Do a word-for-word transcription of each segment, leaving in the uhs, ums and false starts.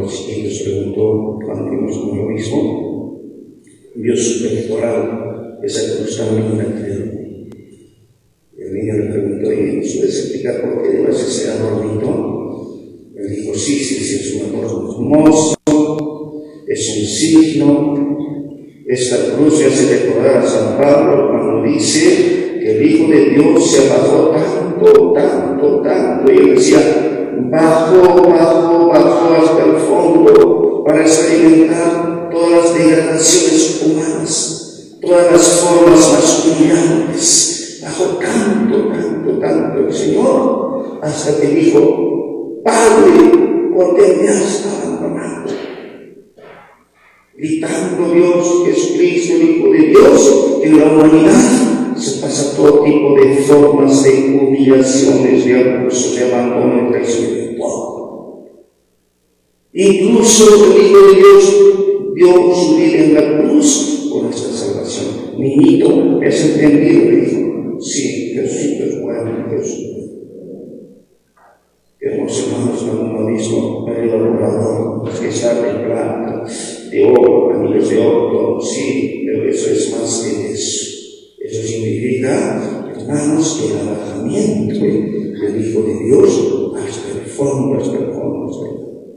los chiquitos preguntó cuando fuimos con lo mismo, vio su pectoral, esa cruz tan linda que le dio. El niño le preguntó, ¿y nos puedes explicar por qué llevas ese adornito? Él dijo, sí, sí, sí, es un adorno hermoso, es un signo. Esta cruz me hace recordar a San Pablo cuando dice que el Hijo de Dios se abajó tanto, tanto, tanto, y él decía, bajó, bajó, bajó hasta el fondo para experimentar todas las degradaciones humanas, todas las formas más humillantes. Bajó tanto, tanto, tanto el Señor, hasta que dijo, Padre, ¿por qué me has abandonado? Gritando Dios, Jesucristo, el Hijo de Dios, en la humanidad se pasa todo tipo de formas de humillaciones, de abusos, de abandono, de traición, de todo. Incluso el Hijo de Dios dio su vida en la cruz por nuestra salvación. Niñito, ¿has entendido? Le dijo, sí, Diosito es bueno, Dios es bueno. Queremos, hermanos, cuando uno mismo, el adorador, que está de plata, de oro, anillos de oro, todo, sí, pero eso es más que eso. Eso significa, hermanos, que el abajamiento del Hijo de Dios hasta el fondo, hasta el fondo, hasta el fondo.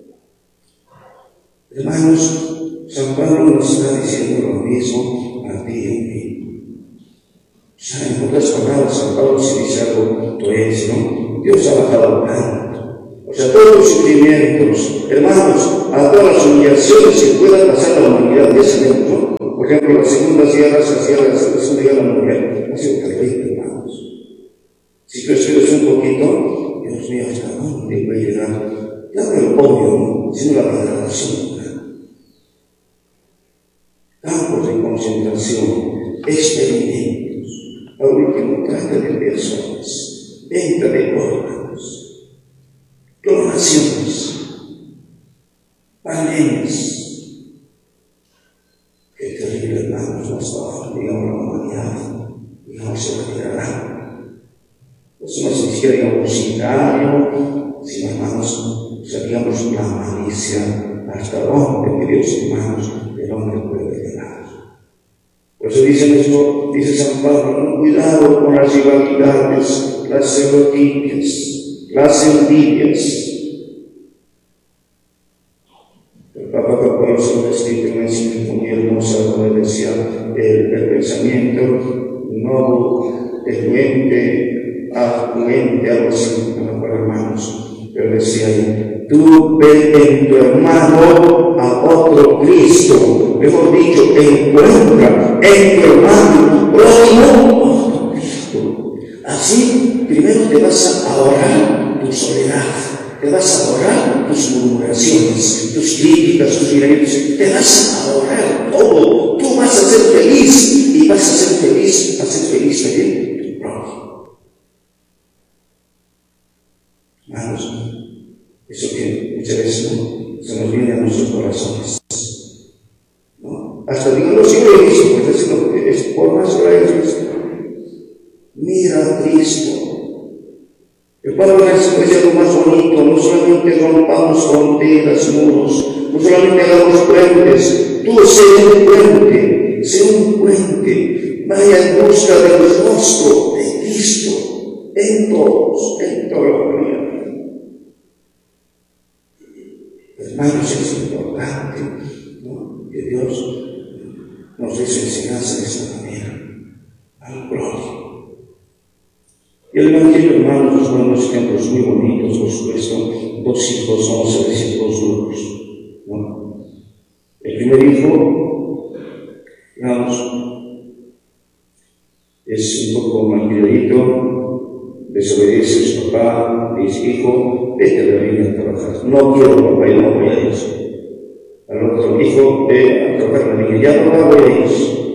Hermanos, San Pablo nos está diciendo lo mismo a ti y a mí. O sea, en otras palabras, San Pablo se dice algo, tú es, ¿no? Dios ha bajado tanto. O sea, todos los sufrimientos, hermanos, a todas las humillaciones que pueda pasar la humanidad de ese tiempo, ¿no? Por ejemplo, las segundas guerras, las guerras, la Segunda Guerra Mundial, ha sido terrible, hermanos. Si tú escribes un poquito, Dios mío, ¿hasta dónde puede llegar? Ya no el odio, ¿no? Sino la degradación. Campos de concentración, experimentos, a último trata de personas, venta de órganos, clonaciones, pandemias. Qué terrible, hermanos, nos está, digamos, la humanidad, digamos, se retirará. Pues no es ni siquiera, digamos, sicario, sino, hermanos, seríamos la malicia, hasta dónde, queridos hermanos, el hombre puede llegar. Por eso dice, esto, dice San Pablo, ¿no? Cuidado con las rivalidades, las celotipias, las envidias. El Papa Pablo se escrito en una encíclica muy hermosa donde decía el, el pensamiento no enuente, argumente, algo así, no para hermanos, pero decía, tú ves en tu hermano a otro Cristo, mejor dicho, encuentra en tu hermano próximo otro Cristo. Así, primero te vas a ahorrar tu soledad, te vas a ahorrar tus murmuraciones, tus críticas, tus miramientos, te vas a ahorrar todo. Tú vas a ser feliz y vas a ser feliz, vas a ser feliz también tu prójimo. Hermanos, eso que muchas veces ¿no? se nos viene a nuestros corazones. ¿No? Hasta digamos, yo lo he visto, pues es lo que es por más gracias. Mira a Cristo. El Padre es lo más bonito, no solamente rompamos fronteras, muros, no solamente hagamos puentes, tú sé un puente, sé un puente, vaya en busca del rostro de Cristo, en todos, en toda la humanidad. Hermanos, es importante, ¿no? Que Dios nos dé su enseñanza de esta manera, al prójimo. Y el Evangelio, hermanos, nos pone unos ejemplos muy bonitos, por supuesto. Dos hijos, vamos a decir, dos grupos, ¿no? El primer hijo, digamos, es un poco malcriadito, desobedece a su papá, le dice, hijo, vete a la viña a trabajar. No quiero, papá, y no voy a ir. Al otro hijo, ve a trabajar en la viña, ya no voy a ir.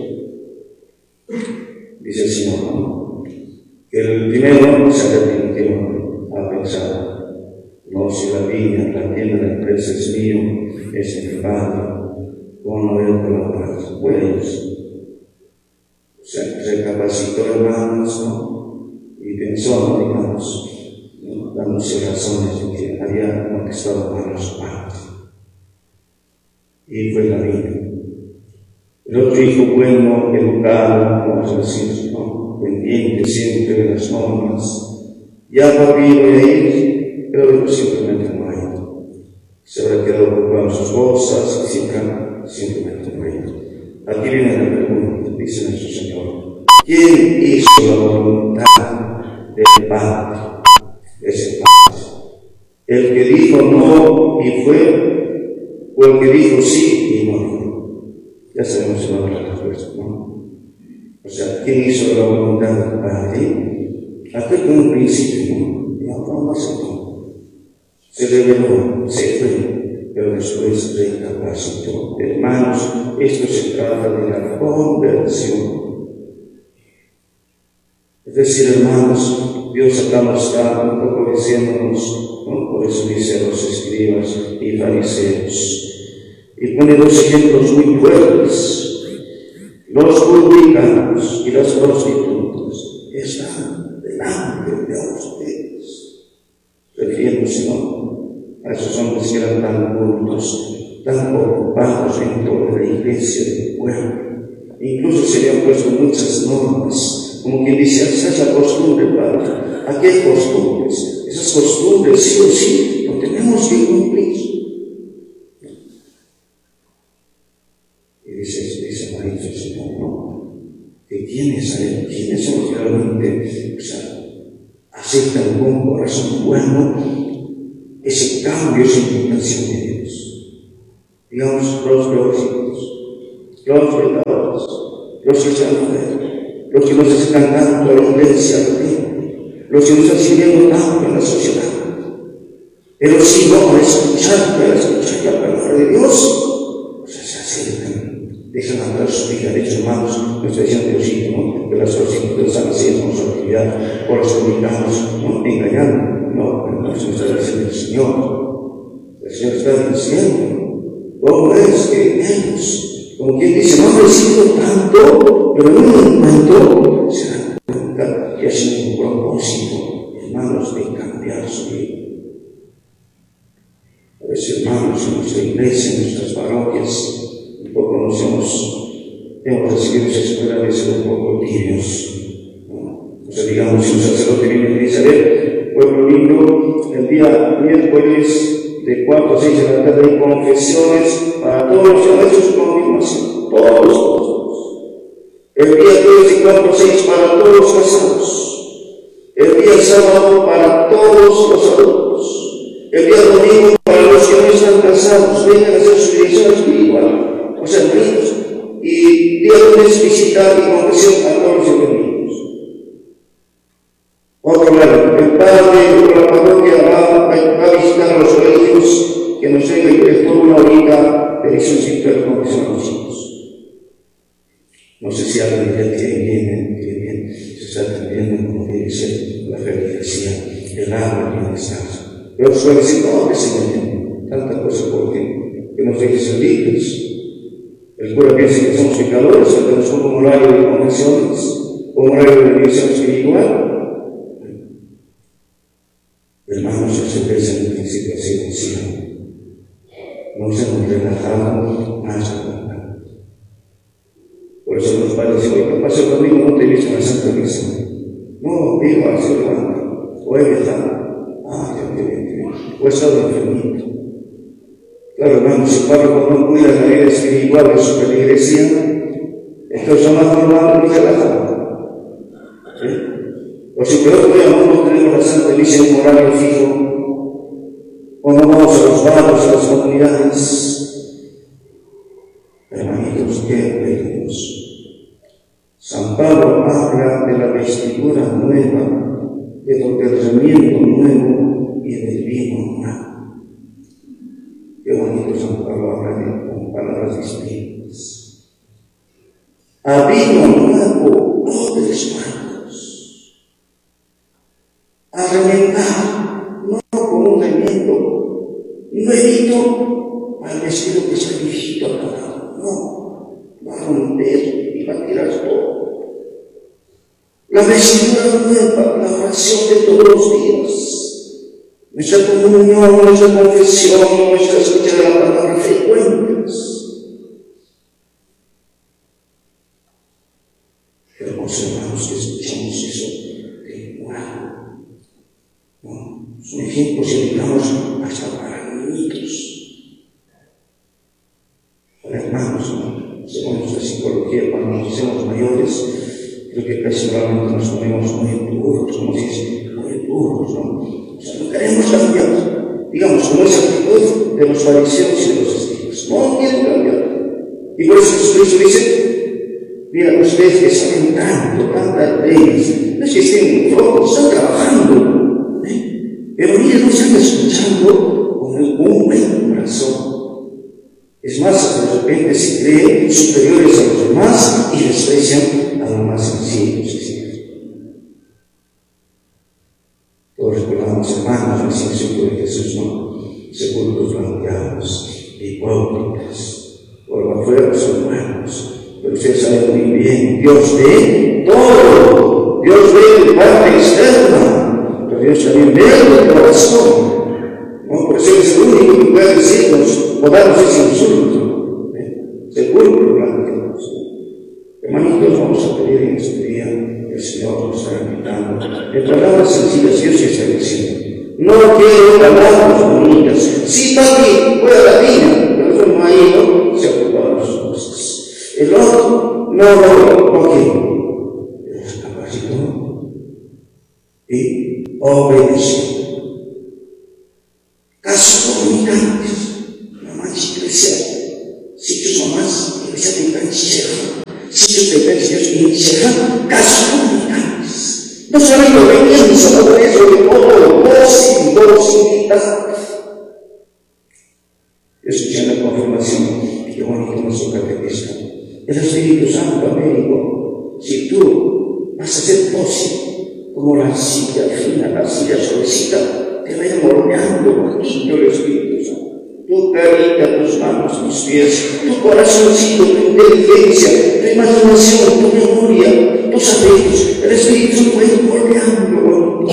Dice el Señor, ¿no? El primero se arrepintió a pensar, no, si la viña, la tienda, la empresa es mío, es mi padre, ¿cómo no voy a colaborar? Voy a ir. O sea, recapacitó, hermanos, ¿no? Y pensó, digamos, ¿no? dándose razones de que había contestado mal a su parte. y fue la vida. El otro hijo bueno, educado, vamos a decir, ¿no? Pendiente siempre de las normas, ya no vino de ahí, pero después simplemente no ha ido. Se habrá quedado ocupado en sus bolsas y siempre, simplemente no ha ido. Aquí viene la pregunta, dice nuestro Señor: ¿quién hizo la voluntad del Padre? Ese Padre. ¿El que dijo no y fue, o el que dijo sí y no fue? Ya sabemos la respuesta, ¿no? O sea, ¿quién hizo la voluntad del Padre? Aquel que en un principio no, y ahora no aceptó. Se reveló, se fue, pero después recapacitó. Hermanos, esto se trata de la conversión. Es decir, hermanos, Dios acá nos está un poco diciéndonos, ¿no? Por eso dice a los escribas y fariseos, y pone dos ejemplos muy fuertes: los publicanos y las prostitutas están delante de ustedes, refiriéndose, ¿no?, a esos hombres que eran tan cultos, tan ocupados dentro de la iglesia del pueblo. Incluso se habían puesto muchas normas, como quien dice: esa es la costumbre, Padre. Aquí hay costumbres, esas costumbres sí o sí lo tenemos que cumplir. Y dice, dice María, Señor, ¿no?, que quiénes hay, quiénes son los que realmente, o sea, aceptan con corazón bueno ese cambio, esa invitación de Dios. Digamos, los gloriosos, los pecadores, los que están afuera, los que nos acercan tanto a la iglesia, los que nos están sirviendo tanto en la sociedad. Pero si no, a escuchar, a escuchar la palabra de Dios, o sea, se acercan, dejan hablar su vida. De hecho, hermanos, no estoy diciendo Diosito, ¿no?, que las prostitutas están haciendo con su actividad, o los publicanos, ¿no?, engañando. No, no, eso está diciendo el Señor. El Señor está diciendo, ¿cómo es que ellos, como quien dice, no han recibido tanto, pero en un momento se dan cuenta que hacen un propósito, hermanos, de cambiar su vida? A veces, hermanos, en nuestra iglesia, en nuestras parroquias, un poco nos hemos, hemos recibido esa escuela de ser un poco tibios, ¿no? O sea, digamos, si un sacerdote viene y dice: a ver, pueblo lindo, el día miércoles de cuatro a seis de la tarde hay confesiones para todos los que han hecho su confirmación, todos, todos. El día tres de cuatro a seis para todos los casados. El día sábado para todos los adultos. El día domingo para los que no están casados, vengan a hacer su dirección espiritual, o sea, amigos. Y día lunes visitar y confesión a todos los enemigos. Otro lado, el padre de la parroquia va, va a visitar a los colegios que nos llega y les toma una horita de dirección espiritual como que son los hijos. No sé si alguien ya tiene bien, tiene bien, se está atendiendo como debe ser la feligresía, el agua, el bienestar. Pero suele decir: no, que se me entiende, tanta cosa porque que nos deje ser libres. El cura piensa que somos pecadores, que tenemos un horario de confesiones, un horario de dirección espiritual. Hermanos, yo siempre en el principio así decía, nos hemos relajado más que nunca. Por eso los padres dicen: oye, ¿qué pasó conmigo? No te he visto en la Santa Misa. No, vivo así, hermano. O he viajado. Ah, ya te vi. O he estado enfermito. Claro, hermanos, si el párroco no cuida la vida espiritual de su feligresía, entonces son más normales y relajados. ¿Sí? O si peor todavía no tenemos la Santa Misa en un horario fijo, o no vamos a los barrios, a las comunidades. Hermanitos, qué bellos. San Pablo habla de la vestidura nueva, del remiendo nuevo y del vino nuevo. Qué bonito San Pablo habla con palabras distintas. A vino nuevo, todos hermanos. A remendar, no con un remiendo nuevito al vestido que está viejito acabado. No, va a romper y va a tirar todo. La vestidura nueva, la oración de todos los días, nuestra comunión, nuestra confesión, nuestra escucha de la palabra frecuentes. Es un ejemplo, si digamos, hasta para niñitos. Para hermanos, ¿no? Según nuestra psicología, cuando nos hacemos mayores, creo que casi probablemente nos ponemos muy duros, como se dice, muy duros, ¿no? O sea, no queremos cambiar. Digamos, como esa actitud de los fariseos y de los escribas. No quieren cambiar. Y por eso Jesucristo dice, mira, ustedes que saben tanto, tantas leyes, no es que estén flojos, están trabajando, ¿eh? Pero miren, no están escuchando con un buen corazón. Es más, de repente se creen superiores a los demás y desprecian a los más sencillos. Todos recordamos, hermanos, el ejemplo de Jesús, ¿no? Sepulcros blanqueados, hipócritas, por afuera son buenos, pero ustedes saben muy bien, Dios ve todo, Dios ve de parte externa, pero Dios también ve el corazón. ¿No? Por eso es el único que puede decirnos o darnos ese insulto. ¿eh? Sepulcro blanqueados. Hermanitos, vamos a pedir en este día que el Señor nos está invitando. En palabras sencillas, Dios se está diciendo. No quiero palabras bonitas. Sí, papi, voy a la vida, pero eso no ha ido, se ha ocupado las cosas. El otro, no, no, no quiero. Pero se capacitó y obedeció. Casos comunicantes, mamá iglesia, sitios mamás, iglesia de canchera, sitios de iglesia inicial, casos comunicantes. No solamente obediencia, no es sobre todo dos y dos invitadas. Escuché la confirmación, y qué bonito nuestro catequista. El Espíritu Santo, amigo, si tú vas a ser dócil, como la silla fina, la silla suavecita, te va a ir moldeando poquito el Espíritu Santo. Tu carita, tus manos, tus pies, tu corazoncito, tu inteligencia, tu imaginación, tu memoria, tus afectos. El Espíritu Santo va a ir moldeando.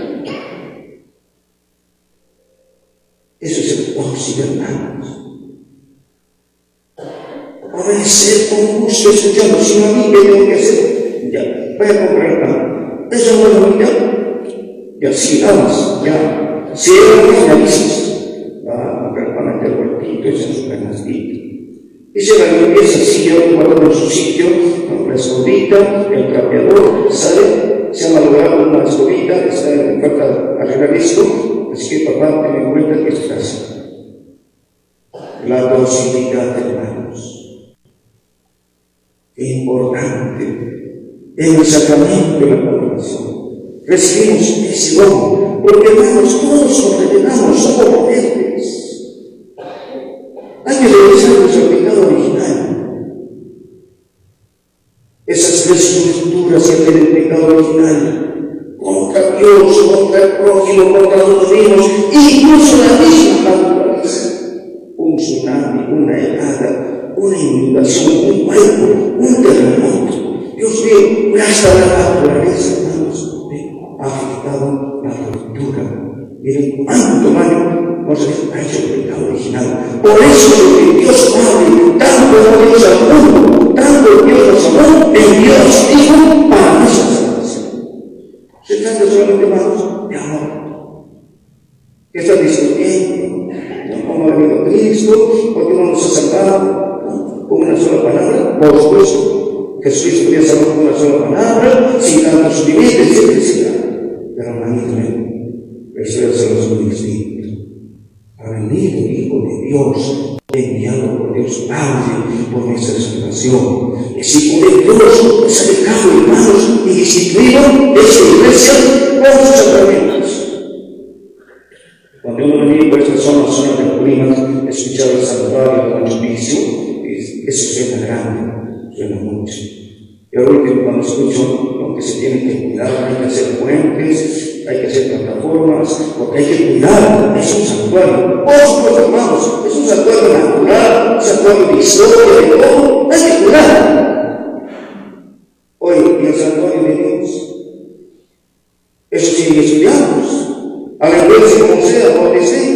Eso es el dócil, hermanos. Obedecer con gusto, escuchando. Si no, a mí, ¿qué tengo que hacer? Ya, voy a comprar pan. Eso no es bonito. Ya, sigamos, ya. Si era una crisis, va a comprar pan a aquel huertito, ese en su canastito. Y se la limpieza así, yo guardo en su sitio, con la escobita, el trapeador, sale, se ha malogrado una escobita, está en falta arreglar esto, así que papá, ten en cuenta que esto es la docilidad, hermanos. Qué importante, en el sacramento de la confirmación. Recibimos ese don, porque hermanos, todos nos revelamos, somos rebeldes. Hay que revisar nuestro pecado original. Esas tres estructuras que tienen el pecado original, contra Dios, contra el prójimo, contra los mismos, incluso la misma naturaleza. Un tsunami, una helada, una inundación, un fuego, un terremoto. Dios mío, hasta la naturaleza, hermanos, ha afectado la cultura. Miren cuánto mal nos ha hecho el pecado original. Por eso que Dios Padre, tanto amó Dios al mundo, tanto Dios nos amó, en Dios Hijo para nuestra salvación. Se trata solamente, hermanos, de amor. ¿Qué estás discutiendo? ¿Cómo ha venido Cristo? ¿Por qué no nos ha salvado? ¿Con una sola palabra? Por supuesto, Jesucristo podía salvar con una sola palabra, sin tanto sufrimiento, etcétera. Pero hermanos, eso es los muy distinto. Ha venido el Hijo de Dios, enviado por Dios Padre, por nuestra salvación. Es Hijo de Dios, es alejado, hermanos, y instituido esta iglesia con sus sacramentos. Cuando uno venía por esta zona, zona de Colima, escuchaba el santuario del hospicio, eso suena grande, suena mucho. Y ahora cuando escucho lo que se tiene que cuidar, hay que hacer puentes, hay que hacer plataformas, porque hay que cuidar, es un santuario. Por supuesto, hermanos, es un santuario natural, un santuario de historia, de todo, hay que cuidar. Hoy, en el santuario de Dios, eso sí, estudiamos. A la iglesia como sea, donde sea.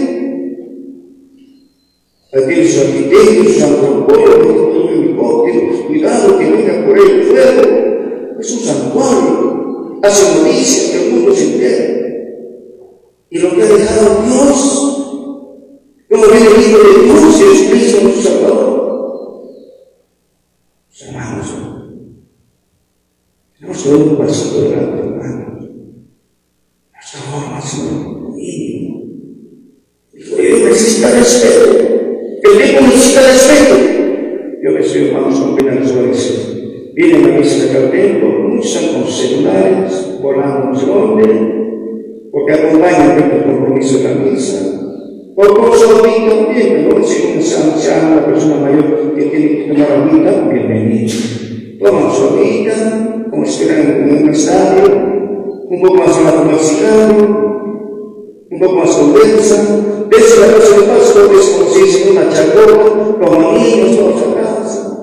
Ahí tiene sus arquitectos, sus antropólogos, un helicóptero, cuidado que venga por el fuego. Es un santuario, hace noticia que el mundo se entere. y lo que ha dejado Dios. Como viene el Hijo de Dios, Jesucristo nuestro Salvador. Los hermanos, tenemos que dar un pasito delante, hermano. Nuestra forma es un niño. Dijo, yo necesito respeto. El tiempo necesita respeto. Yo que soy hermanos con pena de su vienen a visitar el templo, muchos con celulares, volando no sé dónde, porque acompañan el compromiso de la misa. O con su agüita también, pero si uno se llama una persona mayor que tiene que tomar agüita, bienvenido. Toman su agüita, como si estuvieran en un estadio, un poco más abajo del cigarro, un poco más conversa. Ves la casa de paso, es como si es una chacota, como niños, todos a casa.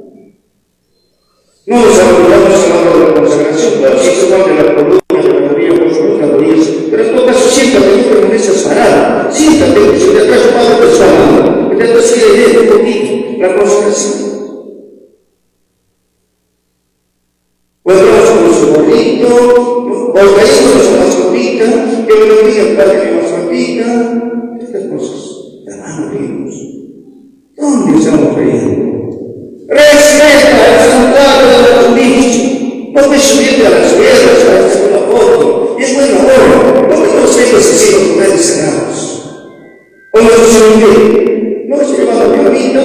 No nos abandonamos hablando de la consagración, pero sí se va de la columna, de la rodilla, por supuesto, la rodilla. Pero en todo caso, siéntate, no permaneces parada. Siéntate, que si de atrás padre te está hablando, que te atrás quiere leer un poquito la consagración. Cuando vamos con nuestro gorrito, o caímos con la mascotita, que me lo diga el padre de la mascotita, estas cosas. Hermano, queridos, ¿dónde estamos creyendo? Respeta el santuario de los niños. No te subirte a las piedras para hacer una foto. Y es buena hora. No te consigas si sigo con grandes cerrados. O no se